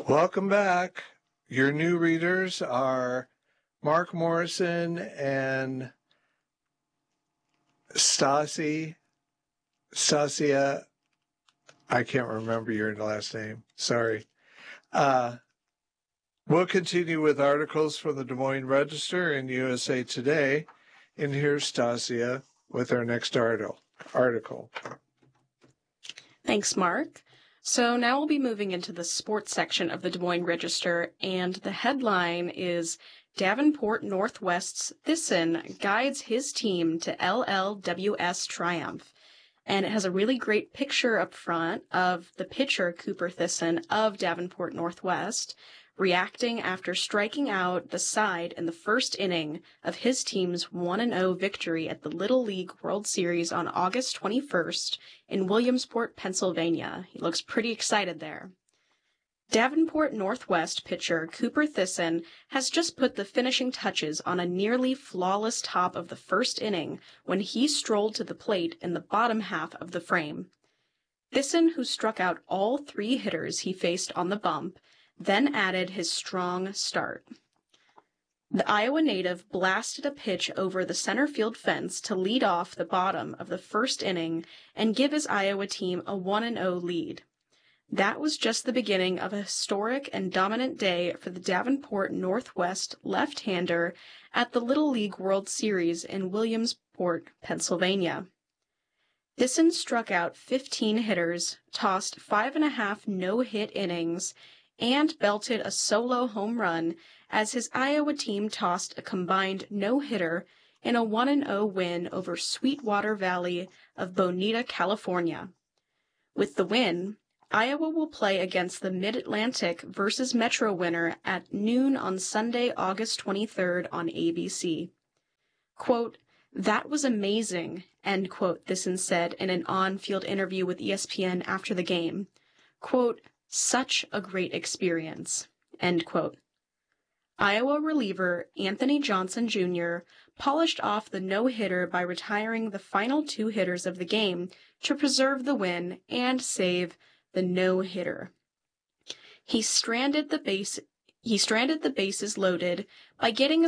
Welcome back. Your new readers are Mark Morrison and Stasia. I can't remember your last name. Sorry. We'll continue with articles from the Des Moines Register and USA Today. And here's Stasia with our next article. Thanks, Mark. So now we'll be moving into the sports section of the Des Moines Register, and the headline is Davenport Northwest's Thyssen guides his team to LLWS triumph. And it has a really great picture up front of the pitcher, Cooper Thyssen, of Davenport Northwest, reacting after striking out the side in the first inning of his team's 1-0 victory at the Little League World Series on August 21st in Williamsport, Pennsylvania. He looks pretty excited there. Davenport Northwest pitcher Cooper Thyssen has just put the finishing touches on a nearly flawless top of the first inning when he strolled to the plate in the bottom half of the frame. Thyssen, who struck out all 3 hitters he faced on the bump, then added his strong start. The Iowa native blasted a pitch over the center field fence to lead off the bottom of the first inning and give his Iowa team a 1-0 lead. That was just the beginning of a historic and dominant day for the Davenport Northwest left-hander at the Little League World Series in Williamsport, Pennsylvania. Thyssen struck out 15 hitters, tossed 5.5 no-hit innings, and belted a solo home run as his Iowa team tossed a combined no-hitter in a 1-0 win over Sweetwater Valley of Bonita, California. With the win, Iowa will play against the Mid-Atlantic versus Metro winner at noon on Sunday, August 23rd on ABC. Quote, "That was amazing," end quote, Thyssen said in an on-field interview with ESPN after the game. Quote, "Such a great experience," end quote. Iowa reliever Anthony Johnson Jr. polished off the no-hitter by retiring the final 2 hitters of the game to preserve the win and save the no-hitter. He stranded the bases loaded by getting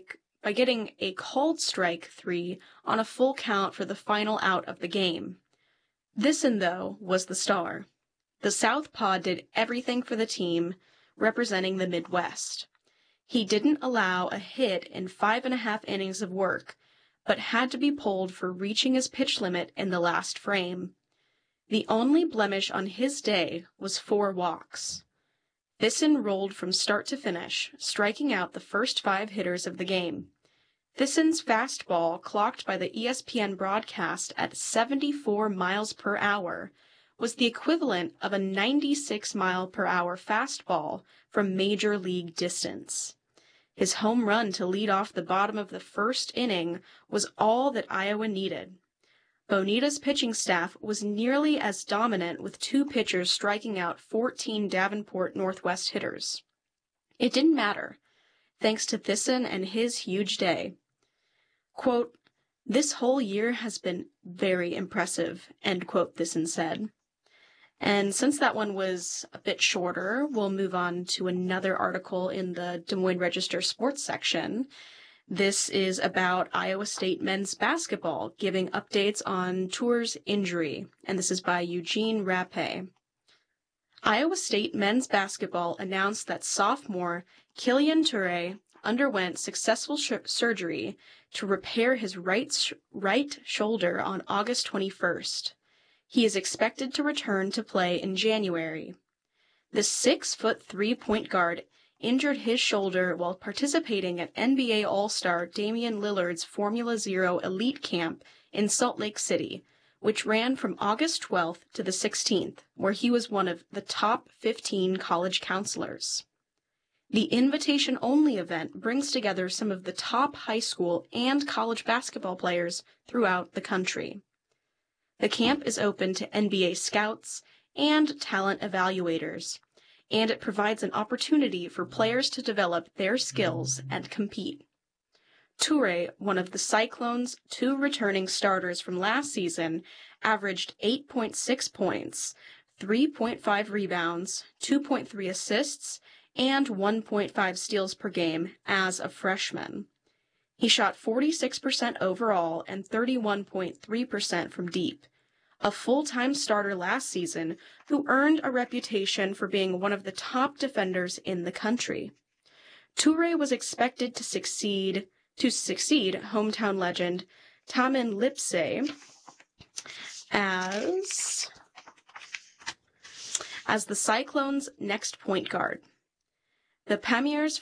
a called strike 3 on a full count for the final out of the game. Thyssen, though, was the star. The Southpaw did everything for the team, representing the Midwest. He didn't allow a hit in 5.5 innings of work, but had to be pulled for reaching his pitch limit in the last frame. The only blemish on his day was 4 walks. Thyssen rolled from start to finish, striking out the first 5 hitters of the game. Thyssen's fastball, clocked by the ESPN broadcast at 74 miles per hour, was the equivalent of a 96-mile-per-hour fastball from major league distance. His home run to lead off the bottom of the first inning was all that Iowa needed. Bonita's pitching staff was nearly as dominant, with 2 pitchers striking out 14 Davenport Northwest hitters. It didn't matter, thanks to Thyssen and his huge day. Quote, "This whole year has been very impressive," end quote, Thyssen said. And since that one was a bit shorter, we'll move on to another article in the Des Moines Register sports section. This is about Iowa State men's basketball, giving updates on Tour's injury, and this is by Eugene Rappe. Iowa State men's basketball announced that sophomore Killian Toure underwent successful surgery to repair his right shoulder on August 21st. He is expected to return to play in January. The 6'3" point guard injured his shoulder while participating at NBA All-Star Damian Lillard's Formula Zero Elite Camp in Salt Lake City, which ran from August 12th to the 16th, where he was one of the top 15 college counselors. The invitation-only event brings together some of the top high school and college basketball players throughout the country. The camp is open to NBA scouts and talent evaluators, and it provides an opportunity for players to develop their skills and compete. Toure, one of the Cyclones' 2 returning starters from last season, averaged 8.6 points, 3.5 rebounds, 2.3 assists, and 1.5 steals per game as a freshman. He shot 46% overall and 31.3% from deep. A full-time starter last season who earned a reputation for being one of the top defenders in the country. Toure was expected to succeed hometown legend Tamin Lipsey as the Cyclones' next point guard. The Pamiers,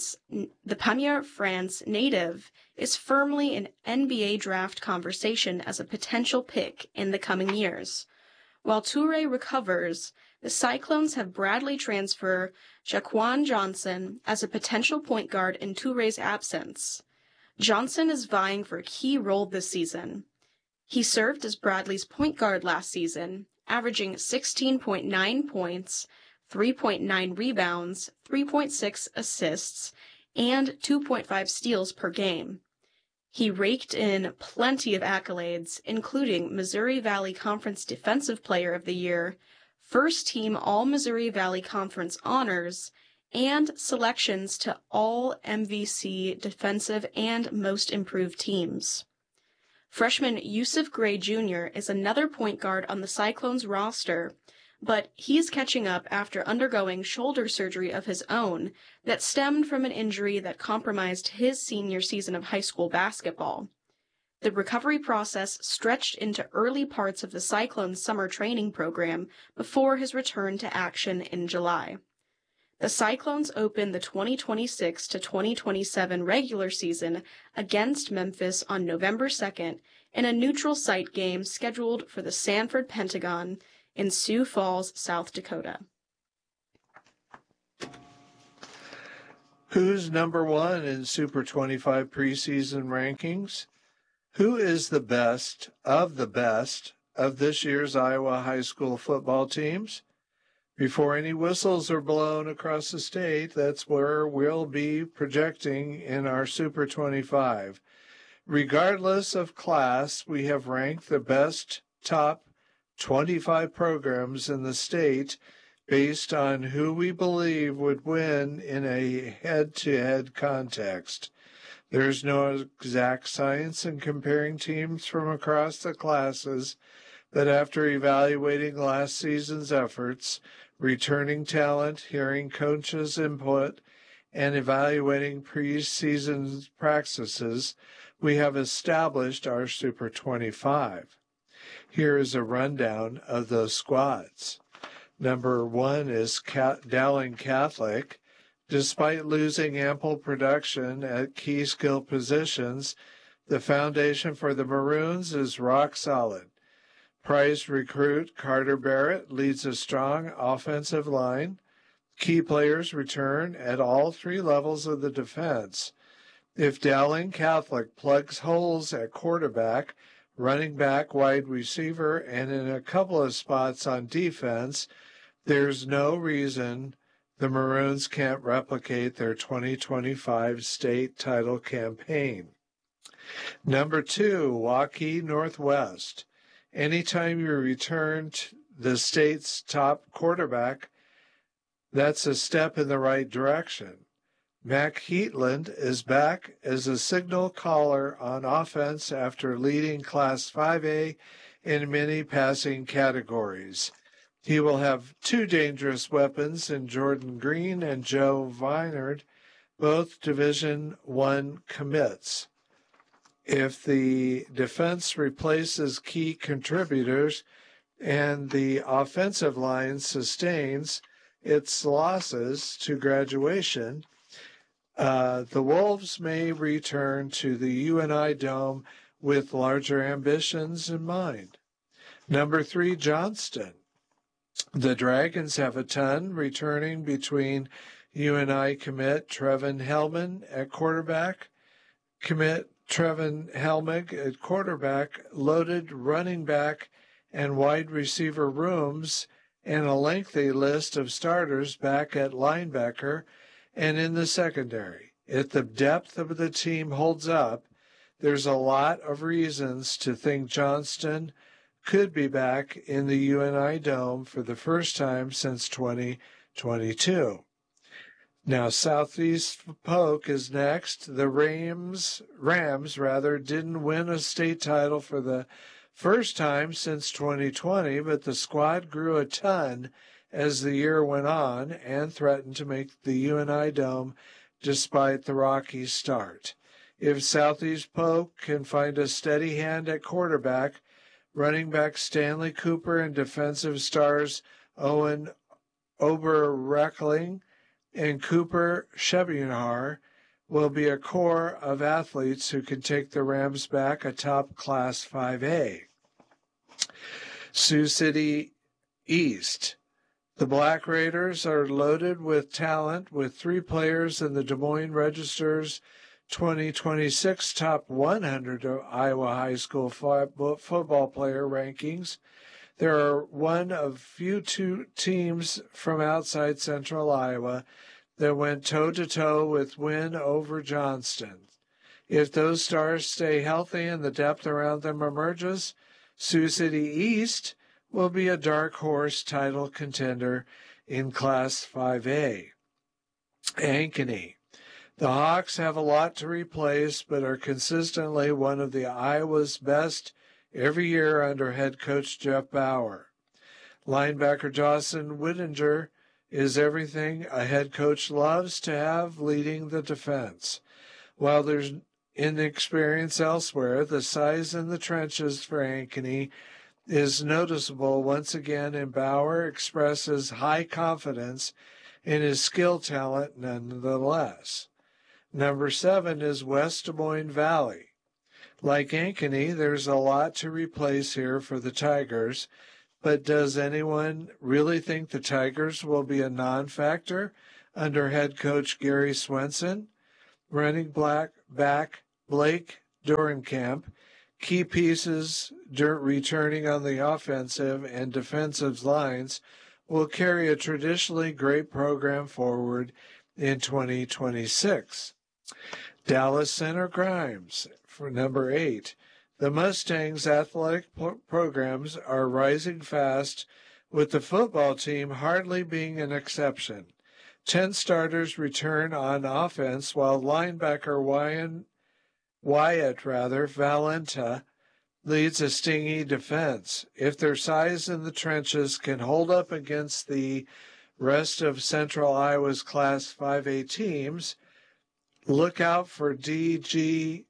France native is firmly in NBA draft conversation as a potential pick in the coming years. While Toure recovers, the Cyclones have Bradley transfer Jaquan Johnson as a potential point guard in Toure's absence. Johnson is vying for a key role this season. He served as Bradley's point guard last season, averaging 16.9 points, 3.9 rebounds, 3.6 assists, and 2.5 steals per game. He raked in plenty of accolades, including Missouri Valley Conference Defensive Player of the Year, First Team All-Missouri Valley Conference honors, and selections to all MVC defensive and most improved teams. Freshman Yusuf Gray Jr. is another point guard on the Cyclones roster, but he's catching up after undergoing shoulder surgery of his own that stemmed from an injury that compromised his senior season of high school basketball. The recovery process stretched into early parts of the Cyclones' summer training program before his return to action in July. The Cyclones open the 2026 to 2027 regular season against Memphis on November 2nd in a neutral site game scheduled for the Sanford Pentagon in Sioux Falls, South Dakota. Who's number one in Super 25 preseason rankings? Who is the best of this year's Iowa high school football teams? Before any whistles are blown across the state, that's where we'll be projecting in our Super 25. Regardless of class, we have ranked the best top 25 programs in the state based on who we believe would win in a head-to-head context. There's no exact science in comparing teams from across the classes, but after evaluating last season's efforts, returning talent, hearing coaches' input, and evaluating preseason practices, we have established our Super 25. Here is a rundown of those squads. Number one is Dowling Catholic. Despite losing ample production at key skill positions, the foundation for the Maroons is rock solid. Prized recruit Carter Barrett leads a strong offensive line. Key players return at all three levels of the defense. If Dowling Catholic plugs holes at quarterback, running back, wide receiver, and in a couple of spots on defense, there's no reason the Maroons can't replicate their 2025 state title campaign. Number two, Waukee Northwest. Anytime you return to the state's top quarterback, that's a step in the right direction. Mac Heatland is back as a signal caller on offense after leading Class 5A in many passing categories. He will have two dangerous weapons in Jordan Green and Joe Vinard, both Division I commits. If the defense replaces key contributors and the offensive line sustains its losses to graduation, the Wolves may return to the UNI Dome with larger ambitions in mind. Number three, Johnston. The Dragons have a ton returning between UNI commit Trevin Hellman at quarterback, commit Trevin Helmig at quarterback, loaded running back and wide receiver rooms, and a lengthy list of starters back at linebacker and in the secondary. If the depth of the team holds up, there's a lot of reasons to think Johnston could be back in the UNI Dome for the first time since 2022. Now, Southeast Polk is next. The Rams didn't win a state title for the first time since 2020, but the squad grew a ton as the year went on and threatened to make the UNI Dome despite the rocky start. If Southeast Polk can find a steady hand at quarterback, running back Stanley Cooper and defensive stars Owen Oberreckling and Cooper Shebunhar will be a core of athletes who can take the Rams back atop Class 5A. Sioux City East. The Black Raiders are loaded with talent with 3 players in the Des Moines Register's 2026 Top 100 Iowa High School football player rankings. There are one of few 2 teams from outside central Iowa that went toe-to-toe with win over Johnston. If those stars stay healthy and the depth around them emerges, Sioux City East will be a dark horse title contender in Class 5A. Ankeny. The Hawks have a lot to replace, but are consistently one of the Iowa's best every year under head coach Jeff Bauer. Linebacker Dawson Whittinger is everything a head coach loves to have leading the defense. While there's inexperience elsewhere, the size in the trenches for Ankeny is noticeable once again, and Bauer expresses high confidence in his skill talent nonetheless. Number 7 is West Des Moines Valley. Like Ankeny, there's a lot to replace here for the Tigers, but does anyone really think the Tigers will be a non-factor under head coach Gary Swenson? Running back Blake Dorenkamp, key pieces returning on the offensive and defensive lines, will carry a traditionally great program forward in 2026. Dallas Center Grimes for number 8. The Mustangs' athletic programs are rising fast, with the football team hardly being an exception. 10 starters return on offense, while linebacker Wyatt Valenta leads a stingy defense. If their size in the trenches can hold up against the rest of Central Iowa's Class 5A teams, look out for DCG.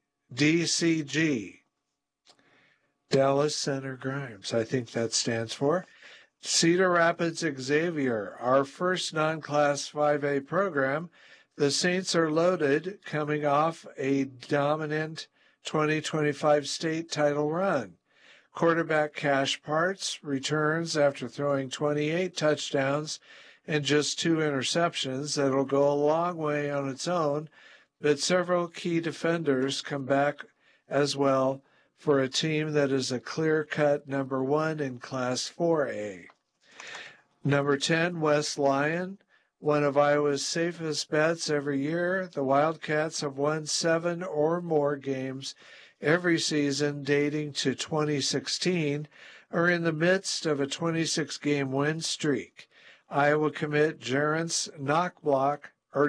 Dallas Center Grimes, I think that stands for. Cedar Rapids Xavier, our first non-Class 5A program. The Saints are loaded, coming off a dominant 2025 state title run. Quarterback Cash Parts returns after throwing 28 touchdowns and just 2 interceptions. That'll go a long way on its own, but several key defenders come back as well for a team that is a clear-cut number 1 in Class 4A. Number 10, West Lyon, one of Iowa's safest bets every year. The Wildcats have won 7 or more games every season dating to 2016, are in the midst of a 26-game win streak. Iowa commit Jerence Knobloch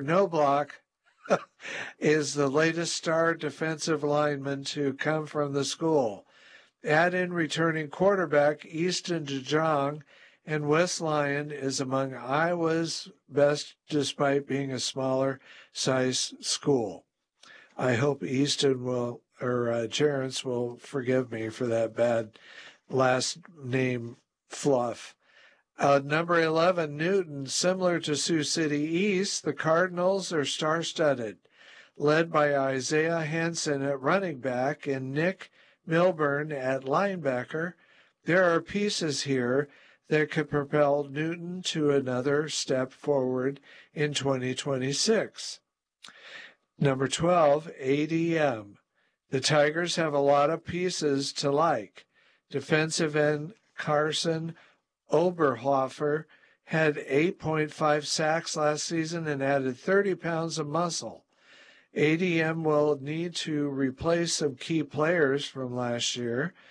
is the latest star defensive lineman to come from the school. Add in returning quarterback Easton DeJong, and West Lyon is among Iowa's best despite being a smaller size school. I hope Jerence will forgive me for that bad last name fluff. Number 11, Newton. Similar to Sioux City East, the Cardinals are star-studded, led by Isaiah Hansen at running back and Nick Milburn at linebacker. There are pieces here that could propel Newton to another step forward in 2026. Number 12, ADM. The Tigers have a lot of pieces to like. Defensive end Carson Oberhofer had 8.5 sacks last season and added 30 pounds of muscle. ADM will need to replace some key players from last year,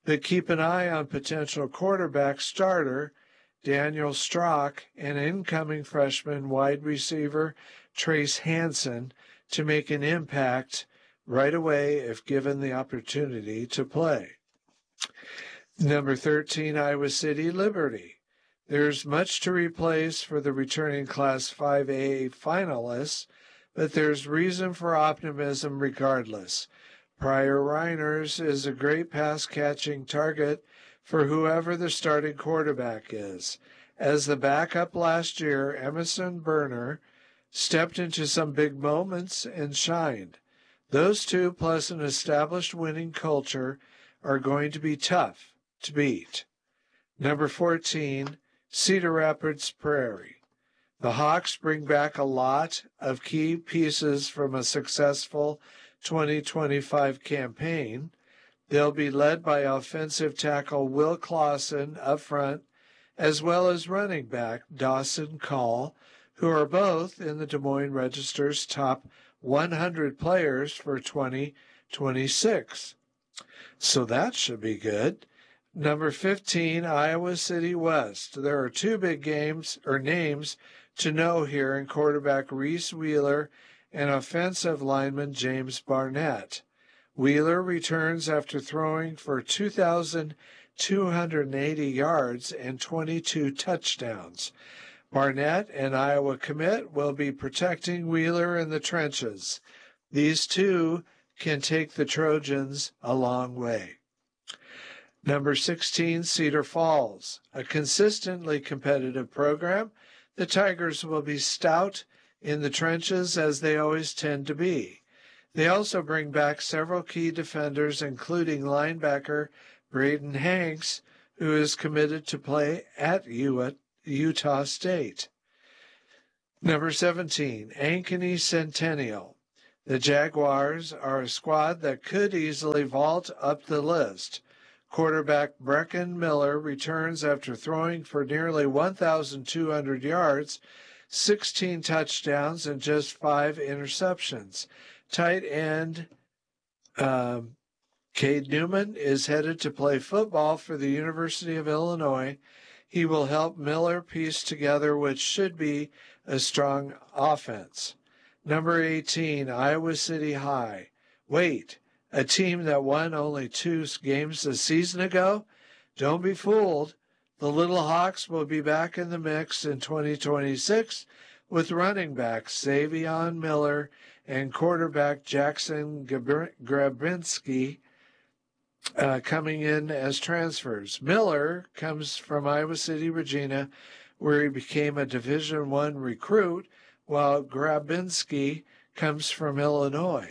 but keep an eye on potential quarterback starter Daniel Strock and incoming freshman wide receiver Trace Hansen to make an impact right away if given the opportunity to play. Number 13, Iowa City Liberty. There's much to replace for the returning Class 5A finalists, but there's reason for optimism regardless. Pryor Reiners is a great pass-catching target for whoever the starting quarterback is. As the backup last year, Emerson Berner stepped into some big moments and shined. Those two, plus an established winning culture, are going to be tough to beat. Number 14, Cedar Rapids Prairie. The Hawks bring back a lot of key pieces from a successful 2025 campaign. They'll be led by offensive tackle Will Clausen up front, as well as running back Dawson Call, who are both in the Des Moines Register's top 100 players for 2026. So that should be good. Number 15, Iowa City West. There are two big names to know here in quarterback Reese Wheeler and offensive lineman James Barnett. Wheeler returns after throwing for 2,280 yards and 22 touchdowns. Barnett, an Iowa commit, will be protecting Wheeler in the trenches. These two can take the Trojans a long way. Number 16, Cedar Falls. A consistently competitive program, the Tigers will be stout in the trenches as they always tend to be. They also bring back several key defenders, including linebacker Braden Hanks, who is committed to play at Utah State. Number 17, Ankeny Centennial. The Jaguars are a squad that could easily vault up the list. Quarterback Brecken Miller returns after throwing for nearly 1,200 yards, 16 touchdowns, and just 5 interceptions. Tight end Cade Newman is headed to play football for the University of Illinois. He will help Miller piece together what should be a strong offense. Number 18, Iowa City High. Wait, a team that won only 2 games a season ago? Don't be fooled. The Little Hawks will be back in the mix in 2026 with running backs Savion Miller and quarterback Jackson Grabinski coming in as transfers. Miller comes from Iowa City, Regina, where he became a Division I recruit, while Grabinski comes from Illinois.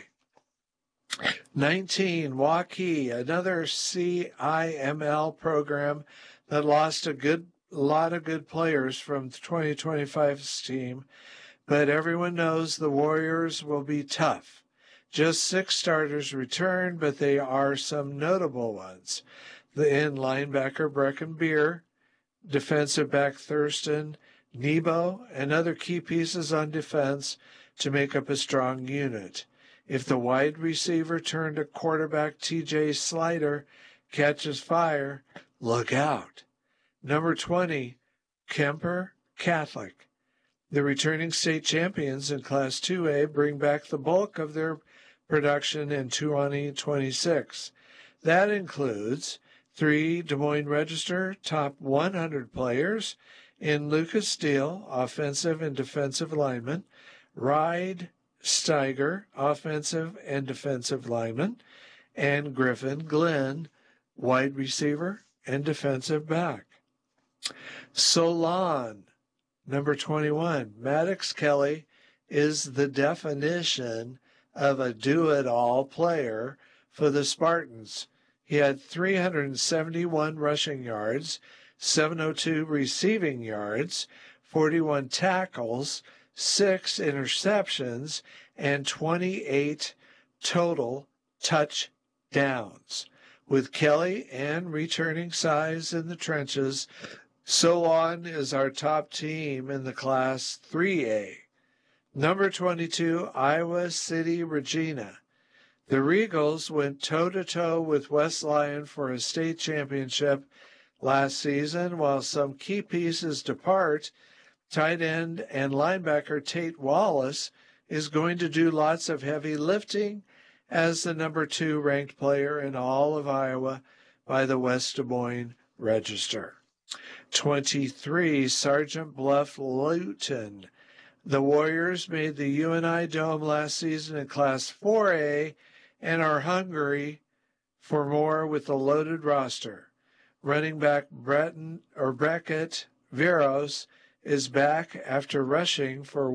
19, Waukee, another CIML program that lost a lot of good players from the 2025's team, but everyone knows the Warriors will be tough. Just 6 starters returned, but they are some notable ones. The end linebacker Brecken Beer, defensive back Thurston Nebo, and other key pieces on defense to make up a strong unit. If the wide receiver turned quarterback TJ Slider catches fire, look out. Number 20, Kemper Catholic. The returning state champions in Class 2A bring back the bulk of their production in 2026. That includes 3 Des Moines Register top 100 players in Lucas Steele, offensive and defensive lineman, Ride Steiger, offensive and defensive lineman, and Griffin Glenn, wide receiver and defensive back. Solon, number 21. Maddox Kelly is the definition of a do-it-all player for the Spartans. He had 371 rushing yards, 702 receiving yards, 41 tackles, 6 interceptions, and 28 total touchdowns. With Kelly and returning size in the trenches, Solon is our top team in the Class 3A. Number 22, Iowa City Regina. The Regals went toe-to-toe with West Lyon for a state championship last season. While some key pieces depart, tight end and linebacker Tate Wallace is going to do lots of heavy lifting as the number 2 ranked player in all of Iowa by the West Des Moines Register. 23, Sergeant Bluff Luton. The Warriors made the UNI Dome last season in Class 4A and are hungry for more with a loaded roster. Running back Beckett Veros is back after rushing for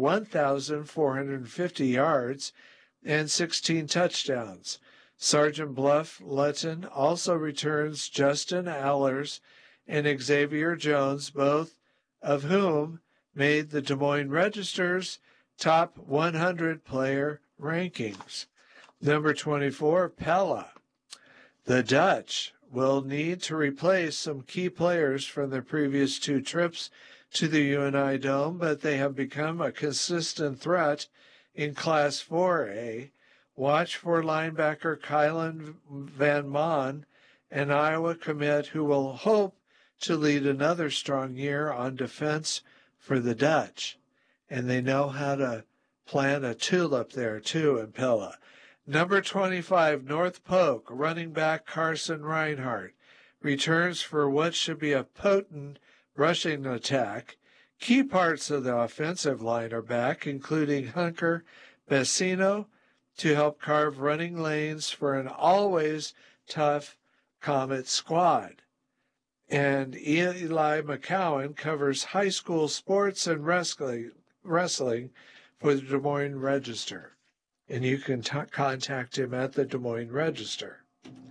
1,450 yards and 16 touchdowns. Sergeant Bluff Luton also returns Justin Allers and Xavier Jones, both of whom made the Des Moines Register's top 100 player rankings. Number 24, Pella. The Dutch will need to replace some key players from their previous 2 trips to the UNI Dome, but they have become a consistent threat in Class 4A. Watch for linebacker Kylan Van Mon, an Iowa commit who will hope to lead another strong year on defense for the Dutch. And they know how to plant a tulip there, too, in Pella. Number 25, North Polk, running back Carson Reinhardt, returns for what should be a potent rushing attack. Key parts of the offensive line are back, including Hunker Vecino, to help carve running lanes for an always tough Comet squad. And Eli McCowan covers high school sports and wrestling for the Des Moines Register. And you can contact him at the Des Moines Register.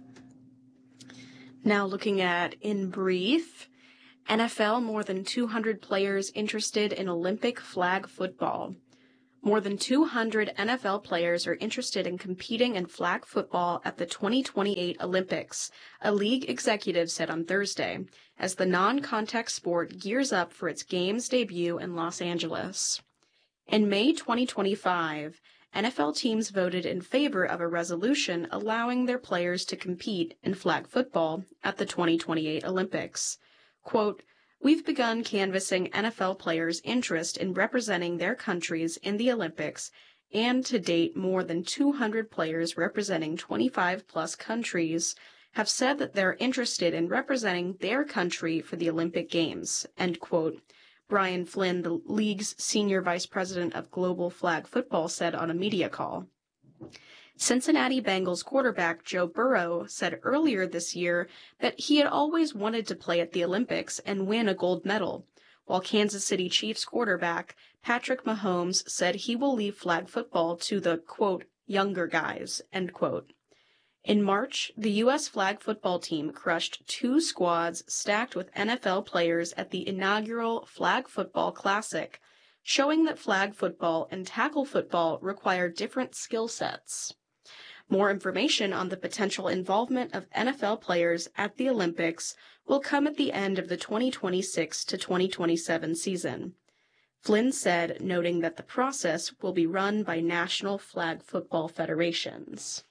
Now looking at in brief, NFL, more than 200 players interested in Olympic flag football. More than 200 NFL players are interested in competing in flag football at the 2028 Olympics, a league executive said on Thursday, as the non-contact sport gears up for its games debut in Los Angeles. In May 2025, NFL teams voted in favor of a resolution allowing their players to compete in flag football at the 2028 Olympics. Quote, "We've begun canvassing NFL players' interest in representing their countries in the Olympics, and to date more than 200 players representing 25-plus countries have said that they're interested in representing their country for the Olympic Games," end quote. Brian Flynn, the league's senior vice president of global flag football, said on a media call. Cincinnati Bengals quarterback Joe Burrow said earlier this year that he had always wanted to play at the Olympics and win a gold medal, while Kansas City Chiefs quarterback Patrick Mahomes said he will leave flag football to the, quote, "younger guys," end quote. In March, the U.S. flag football team crushed 2 squads stacked with NFL players at the inaugural Flag Football Classic, showing that flag football and tackle football require different skill sets. More information on the potential involvement of NFL players at the Olympics will come at the end of the 2026 to 2027 season. Flynn said, noting that the process will be run by national flag football federations.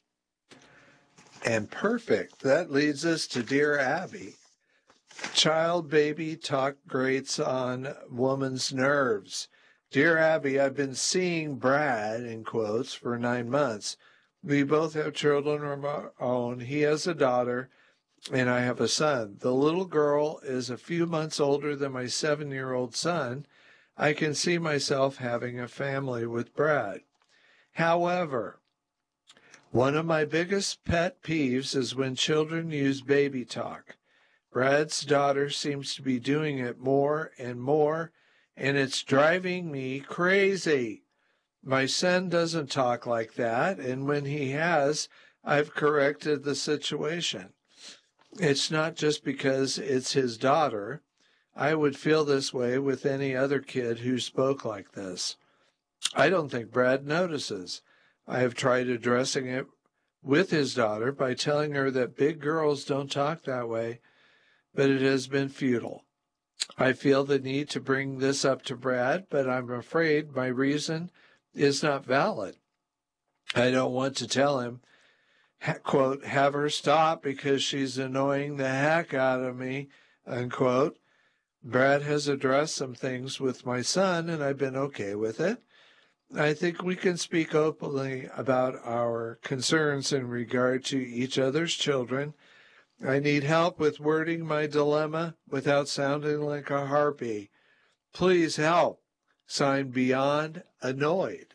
And perfect. That leads us to Dear Abby. Child baby talk grates on woman's nerves. Dear Abby, I've been seeing Brad, in quotes, for 9 months. We both have children of our own. He has a daughter, and I have a son. The little girl is a few months older than my 7-year-old son. I can see myself having a family with Brad. However, one of my biggest pet peeves is when children use baby talk. Brad's daughter seems to be doing it more and more, and it's driving me crazy. My son doesn't talk like that, and when he has, I've corrected the situation. It's not just because it's his daughter. I would feel this way with any other kid who spoke like this. I don't think Brad notices. I have tried addressing it with his daughter by telling her that big girls don't talk that way, but it has been futile. I feel the need to bring this up to Brad, but I'm afraid my reason is not valid. I don't want to tell him, quote, have her stop because she's annoying the heck out of me, unquote. Brad has addressed some things with my son, and I've been okay with it. I think we can speak openly about our concerns in regard to each other's children. I need help with wording my dilemma without sounding like a harpy. Please help. Signed, Beyond Annoyed.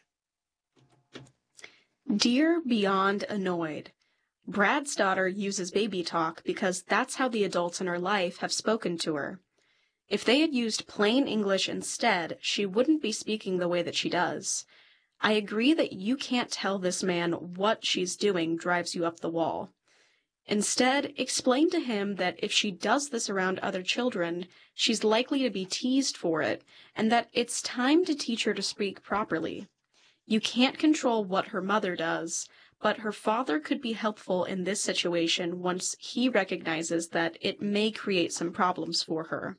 Dear Beyond Annoyed, Brad's daughter uses baby talk because that's how the adults in her life have spoken to her. If they had used plain English instead, she wouldn't be speaking the way that she does. I agree that you can't tell this man what she's doing drives you up the wall. Instead, explain to him that if she does this around other children, she's likely to be teased for it, and that it's time to teach her to speak properly. You can't control what her mother does, but her father could be helpful in this situation once he recognizes that it may create some problems for her.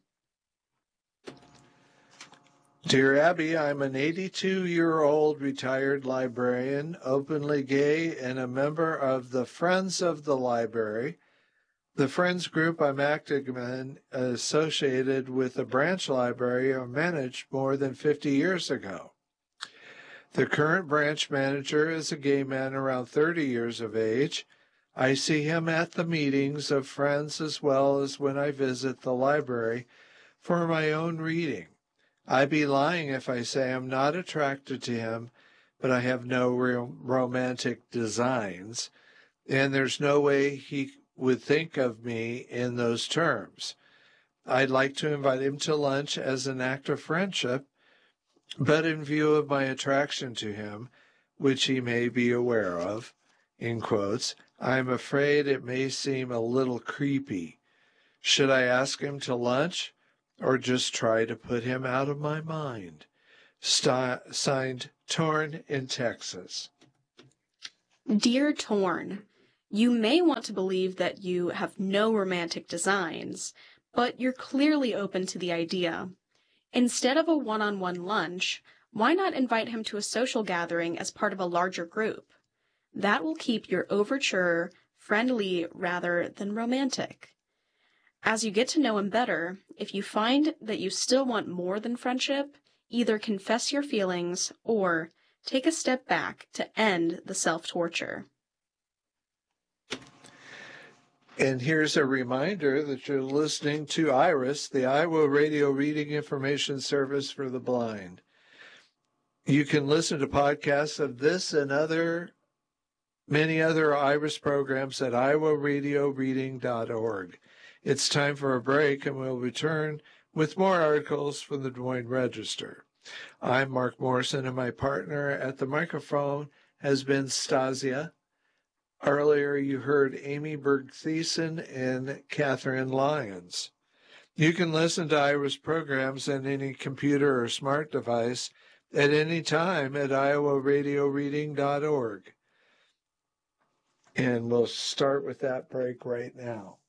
Dear Abby, I'm an 82-year-old retired librarian, openly gay, and a member of the Friends of the Library. The Friends group I'm active in associated with a branch library I managed more than 50 years ago. The current branch manager is a gay man around 30 years of age. I see him at the meetings of Friends as well as when I visit the library for my own reading. I'd be lying if I say I'm not attracted to him, but I have no romantic designs, and there's no way he would think of me in those terms. I'd like to invite him to lunch as an act of friendship, but in view of my attraction to him, which he may be aware of, in quotes, I'm afraid it may seem a little creepy. Should I ask him to lunch? Or just try to put him out of my mind? Signed, Torn in Texas. Dear Torn, you may want to believe that you have no romantic designs, but you're clearly open to the idea. Instead of a one-on-one lunch, why not invite him to a social gathering as part of a larger group? That will keep your overture friendly rather than romantic. As you get to know him better, if you find that you still want more than friendship, either confess your feelings or take a step back to end the self-torture. And here's a reminder that you're listening to IRIS, the Iowa Radio Reading Information Service for the Blind. You can listen to podcasts of this and many other IRIS programs at iowaradioreading.org. It's time for a break, and we'll return with more articles from the Des Moines Register. I'm Mark Morrison, and my partner at the microphone has been Stasia. Earlier, you heard Amy Berg-Thiessen and Catherine Lyons. You can listen to IRIS programs on any computer or smart device at any time at iowaradioreading.org. And we'll start with that break right now.